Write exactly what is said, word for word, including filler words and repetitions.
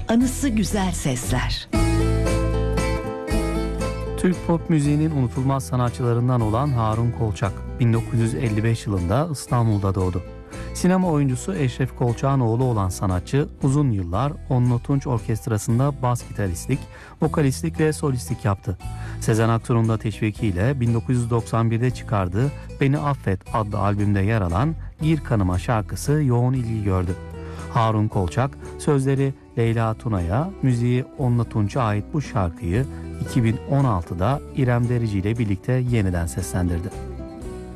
anısı güzel sesler. Türk pop müziğinin unutulmaz sanatçılarından olan Harun Kolçak bin dokuz yüz elli beş yılında İstanbul'da doğdu. Sinema oyuncusu Eşref Kolçak'ın oğlu olan sanatçı uzun yıllar Onno Tunç Orkestrası'nda bas gitaristlik, vokalistlik ve solistlik yaptı. Sezen Aksu'nun da teşvikiyle bin dokuz yüz doksan birde çıkardığı Beni Affet adlı albümde yer alan Gir Kanıma şarkısı yoğun ilgi gördü. Harun Kolçak sözleri Leyla Tuna'ya, müziği Onno Tunç'a ait bu şarkıyı iki bin on altıda İrem Derici ile birlikte yeniden seslendirdi.